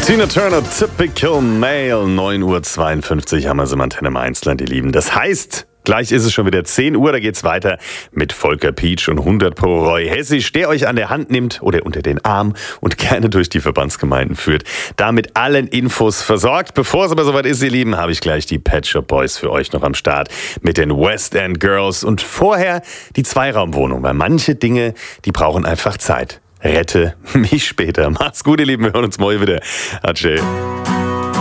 Tina Turner, Typical Male, 9:52 Uhr haben wir sie im Antenne im Einsland, ihr Lieben. Das heißt, gleich ist es schon wieder 10 Uhr, da geht's weiter mit Volker Pietsch und 100 Pro Roy Hessisch, der euch an der Hand nimmt oder unter den Arm und gerne durch die Verbandsgemeinden führt. Da mit allen Infos versorgt. Bevor es aber soweit ist, ihr Lieben, habe ich gleich die Pet Shop Boys für euch noch am Start mit den West End Girls und vorher die Zweiraumwohnung, weil manche Dinge, die brauchen einfach Zeit. Rette mich später. Macht's gut, ihr Lieben. Wir hören uns morgen wieder. Adieu.